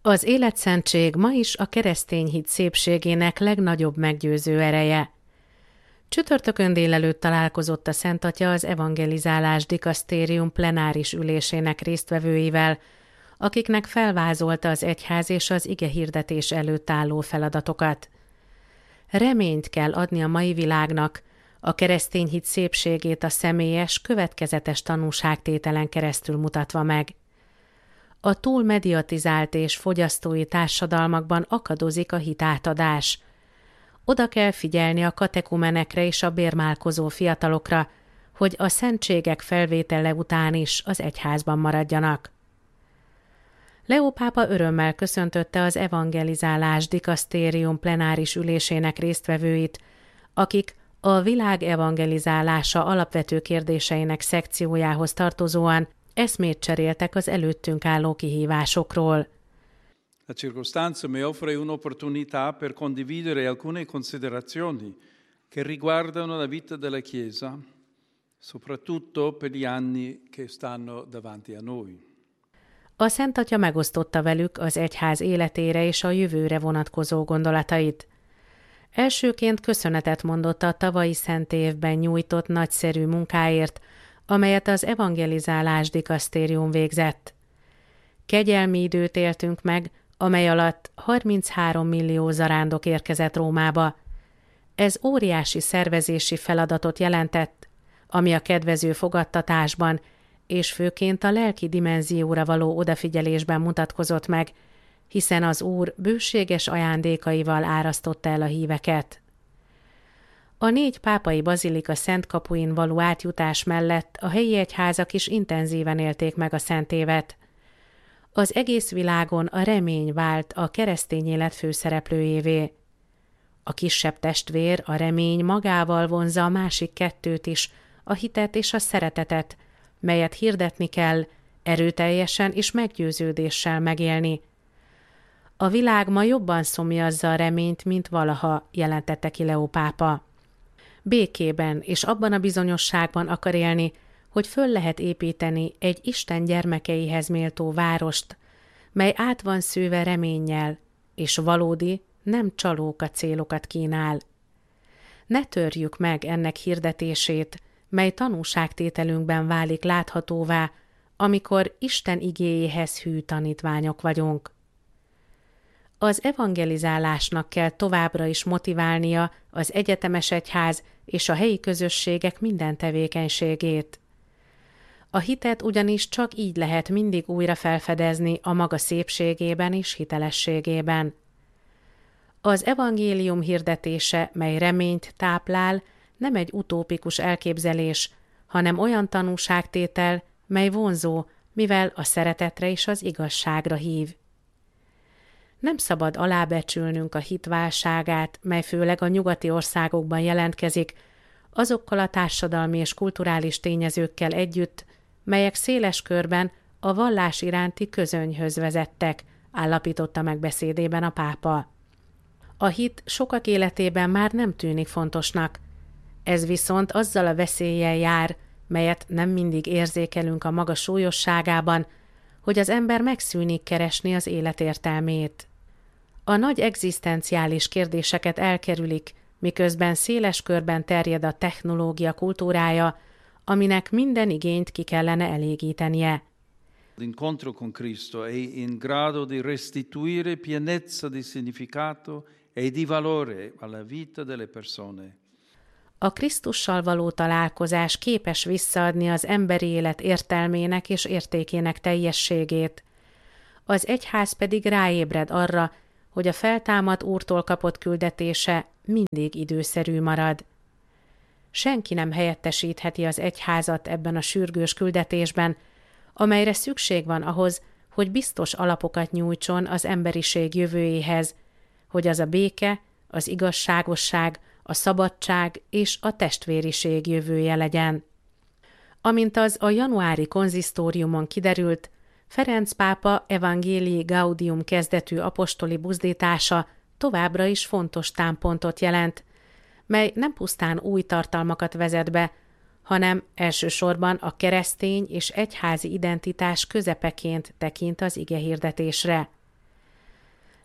Az életszentség ma is a keresztény hit szépségének legnagyobb meggyőző ereje. Csütörtökön délelőtt találkozott a Szent Atya az evangelizálás dikasztérium plenáris ülésének résztvevőivel, akiknek felvázolta az egyház és az igehirdetés előtt álló feladatokat. Reményt kell adni a mai világnak, a keresztény hit szépségét a személyes, következetes tanúságtételen keresztül mutatva meg. A túl mediatizált és fogyasztói társadalmakban akadozik a hitátadás. Oda kell figyelni a katekumenekre és a bérmálkozó fiatalokra, hogy a szentségek felvétele után is az egyházban maradjanak. Leó pápa örömmel köszöntötte az evangelizálás dikasztérium plenáris ülésének résztvevőit, akik a világ evangelizálása alapvető kérdéseinek szekciójához tartozóan eszmét cseréltek az előttünk álló kihívásokról. La circostanza mi offre un'opportunità per condividere alcune considerazioni che riguardano la vita della Chiesa, soprattutto per gli anni che stanno davanti a noi. A Szent Atya megosztotta velük az egyház életére és a jövőre vonatkozó gondolatait. Elsőként köszönetet mondott a tavalyi szent évben nyújtott nagyszerű munkáért, amelyet az evangelizálás dikasztérium végzett. Kegyelmi időt éltünk meg, amely alatt 33 millió zarándok érkezett Rómába. Ez óriási szervezési feladatot jelentett, ami a kedvező fogadtatásban és főként a lelki dimenzióra való odafigyelésben mutatkozott meg, hiszen az Úr bőséges ajándékaival árasztotta el a híveket. A 4 pápai bazilika szent kapuin való átjutás mellett a helyi egyházak is intenzíven élték meg a szent évet. Az egész világon a remény vált a keresztény élet főszereplőjévé. A kisebb testvér, a remény magával vonzza a másik kettőt is, a hitet és a szeretetet, melyet hirdetni kell, erőteljesen és meggyőződéssel megélni. A világ ma jobban szomjazza a reményt, mint valaha, jelentette ki Leó pápa. Békében és abban a bizonyosságban akar élni, hogy föl lehet építeni egy Isten gyermekeihez méltó várost, mely át van szőve reménnyel, és valódi, nem csalóka célokat kínál. Ne törjük meg ennek hirdetését, mely tanúságtételünkben válik láthatóvá, amikor Isten igéjéhez hű tanítványok vagyunk. Az evangelizálásnak kell továbbra is motiválnia az egyetemes egyház és a helyi közösségek minden tevékenységét. A hitet ugyanis csak így lehet mindig újra felfedezni a maga szépségében és hitelességében. Az evangélium hirdetése, mely reményt táplál, nem egy utópikus elképzelés, hanem olyan tanúságtétel, mely vonzó, mivel a szeretetre és az igazságra hív. Nem szabad alábecsülnünk a hit válságát, mely főleg a nyugati országokban jelentkezik, azokkal a társadalmi és kulturális tényezőkkel együtt, melyek széles körben a vallás iránti közönyhöz vezettek, állapította meg beszédében a pápa. A hit sokak életében már nem tűnik fontosnak. Ez viszont azzal a veszéllyel jár, melyet nem mindig érzékelünk a maga súlyosságában, hogy az ember megszűnik keresni az élet értelmét. A nagy egzisztenciális kérdéseket elkerülik, miközben széles körben terjed a technológia kultúrája, aminek minden igényt ki kellene elégítenie. L'incontro con Cristo è in grado di restituire pienezza di significato e di valore alla vita delle persone. A Krisztussal való találkozás képes visszaadni az emberi élet értelmének és értékének teljességét. Az egyház pedig ráébred arra, hogy a feltámadt Úrtól kapott küldetése mindig időszerű marad. Senki nem helyettesítheti az egyházat ebben a sürgős küldetésben, amelyre szükség van ahhoz, hogy biztos alapokat nyújtson az emberiség jövőjéhez, hogy az a béke, az igazságosság, a szabadság és a testvériség jövője legyen. Amint az a januári konzisztóriumon kiderült, Ferenc pápa Evangelii Gaudium kezdetű apostoli buzdítása továbbra is fontos támpontot jelent, mely nem pusztán új tartalmakat vezet be, hanem elsősorban a keresztény és egyházi identitás közepeként tekint az igehirdetésre.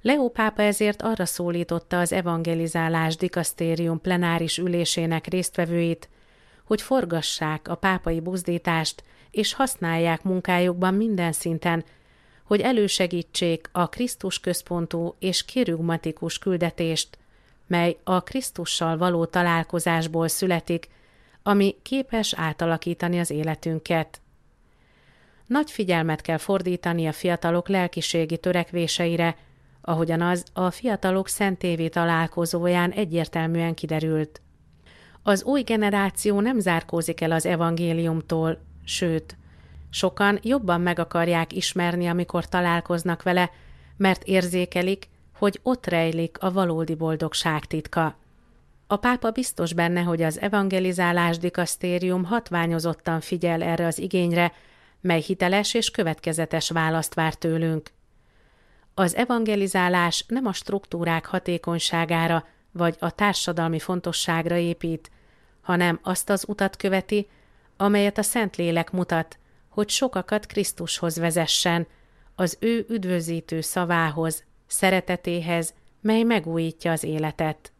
Leó pápa ezért arra szólította az evangelizálás dikasztérium plenáris ülésének résztvevőit, hogy forgassák a pápai buzdítást, és használják munkájukban minden szinten, hogy elősegítsék a Krisztus központú és kerugmatikus küldetést, mely a Krisztussal való találkozásból születik, ami képes átalakítani az életünket. Nagy figyelmet kell fordítani a fiatalok lelkiségi törekvéseire, ahogyan az a fiatalok szentévé találkozóján egyértelműen kiderült. Az új generáció nem zárkózik el az evangéliumtól, sőt, sokan jobban meg akarják ismerni, amikor találkoznak vele, mert érzékelik, hogy ott rejlik a valódi boldogság titka. A pápa biztos benne, hogy az evangelizálás dikasztérium hatványozottan figyel erre az igényre, mely hiteles és következetes választ vár tőlünk. Az evangelizálás nem a struktúrák hatékonyságára vagy a társadalmi fontosságra épít, hanem azt az utat követi, amelyet a Szentlélek mutat, hogy sokakat Krisztushoz vezessen, az ő üdvözítő szavához, szeretetéhez, mely megújítja az életet.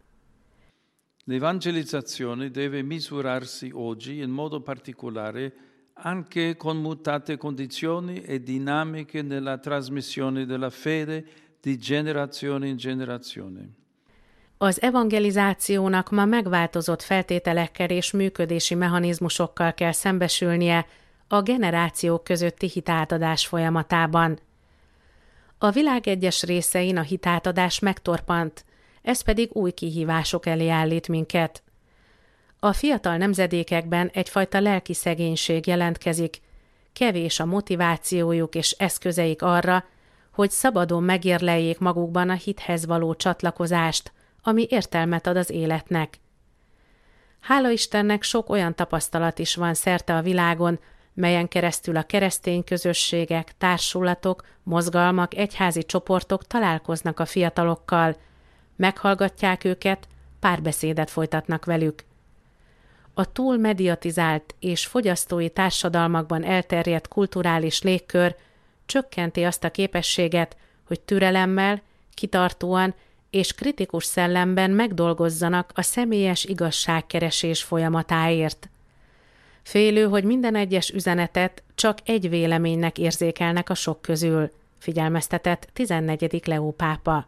L'evangelizzazione deve misurarsi oggi in modo particolare anche con mutate condizioni e dinamiche nella trasmissione della fede di generazione in generazione. Az evangelizációnak ma megváltozott feltételekkel és működési mechanizmusokkal kell szembesülnie a generációk közötti hitátadás folyamatában. A világ egyes részein a hitátadás megtorpant, ez pedig új kihívások elé állít minket. A fiatal nemzedékekben egyfajta lelki szegénység jelentkezik, kevés a motivációjuk és eszközeik arra, hogy szabadon megérleljék magukban a hithez való csatlakozást, ami értelmet ad az életnek. Hála Istennek sok olyan tapasztalat is van szerte a világon, melyen keresztül a keresztény közösségek, társulatok, mozgalmak, egyházi csoportok találkoznak a fiatalokkal, meghallgatják őket, párbeszédet folytatnak velük. A túl mediatizált és fogyasztói társadalmakban elterjedt kulturális légkör csökkenti azt a képességet, hogy türelemmel, kitartóan és kritikus szellemben megdolgozzanak a személyes igazságkeresés folyamatáért. Félő, hogy minden egyes üzenetet csak egy véleménynek érzékelnek a sok közül, figyelmeztetett 14. Leó pápa.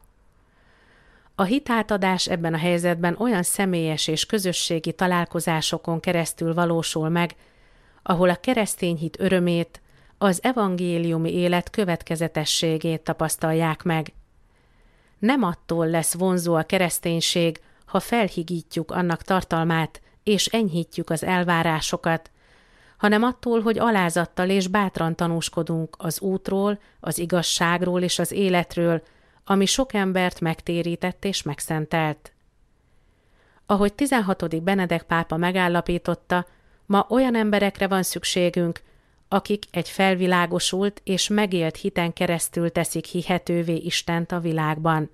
A hitátadás ebben a helyzetben olyan személyes és közösségi találkozásokon keresztül valósul meg, ahol a keresztény hit örömét, az evangéliumi élet következetességét tapasztalják meg. Nem attól lesz vonzó a kereszténység, ha felhigítjuk annak tartalmát és enyhítjük az elvárásokat, hanem attól, hogy alázattal és bátran tanúskodunk az útról, az igazságról és az életről, ami sok embert megtérített és megszentelt. Ahogy 16. Benedek pápa megállapította, ma olyan emberekre van szükségünk, akik egy felvilágosult és megélt hiten keresztül teszik hihetővé Istent a világban.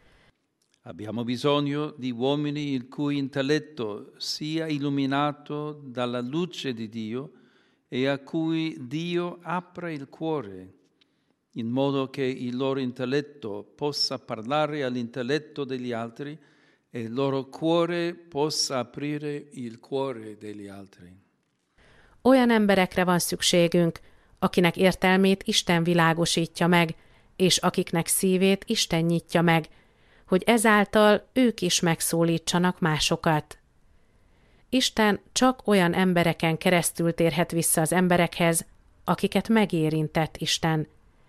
Abbiamo bisogno di uomini il cui intelletto sia illuminato dalla luce di Dio e a cui Dio apra il cuore, in modo che il loro intelletto possa parlare all'intelletto degli altri e il loro cuore possa aprire il cuore degli altri. Olyan emberekre van szükségünk, akinek értelmét Isten világosítja meg, és akiknek szívét Isten nyitja meg, hogy ezáltal ők is megszólítsanak másokat. Isten csak olyan embereken keresztül térhet vissza az emberekhez, akiket megérintett Isten.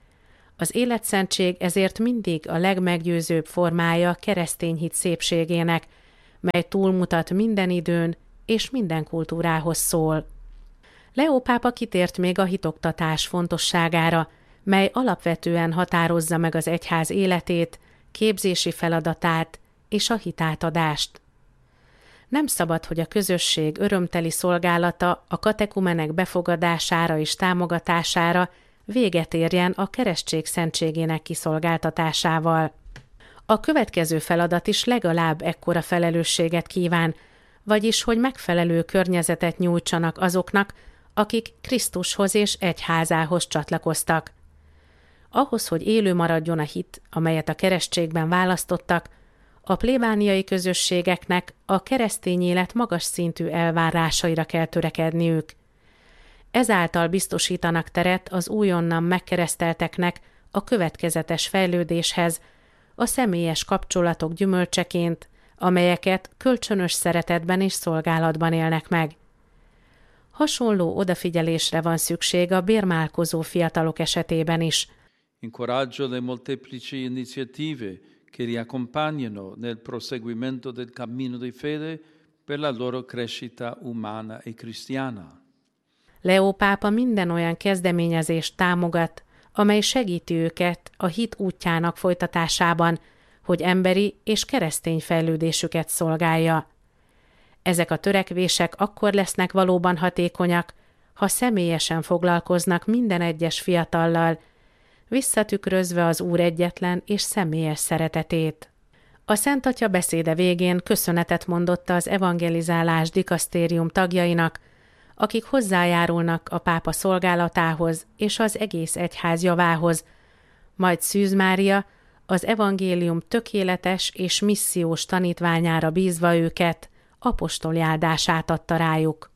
Az életszentség ezért mindig a legmeggyőzőbb formája keresztény hit szépségének, mely túlmutat minden időn és minden kultúrához szól. Leó pápa kitért még a hitoktatás fontosságára, mely alapvetően határozza meg az egyház életét, képzési feladatát és a hitátadást. Nem szabad, hogy a közösség örömteli szolgálata a katekumenek befogadására és támogatására véget érjen a keresztség szentségének kiszolgáltatásával. A következő feladat is legalább ekkora felelősséget kíván, vagyis hogy megfelelő környezetet nyújtsanak azoknak, akik Krisztushoz és egyházához csatlakoztak. Ahhoz, hogy élő maradjon a hit, amelyet a keresztségben választottak, a plébániai közösségeknek a keresztény élet magas szintű elvárásaira kell törekedniük. Ezáltal biztosítanak teret az újonnan megkeresztelteknek a következetes fejlődéshez, a személyes kapcsolatok gyümölcseként, amelyeket kölcsönös szeretetben és szolgálatban élnek meg. Hasonló odafigyelésre van szükség a bérmálkozó fiatalok esetében is. Incoraggio le molteplici iniziative che li accompagnano nel proseguimento del cammino di fede per la loro crescita umana e cristiana. Leó pápa minden olyan kezdeményezést támogat, amely segíti őket a hit útjának folytatásában, hogy emberi és keresztény fejlődésüket szolgálja. Ezek a törekvések akkor lesznek valóban hatékonyak, ha személyesen foglalkoznak minden egyes fiatallal, visszatükrözve az Úr egyetlen és személyes szeretetét. A Szent Atya beszéde végén köszönetet mondott az evangelizálás dikasztérium tagjainak, akik hozzájárulnak a pápa szolgálatához és az egész egyház javához, majd Szűz Mária az evangélium tökéletes és missziós tanítványára bízva őket apostoli áldását adta rájuk.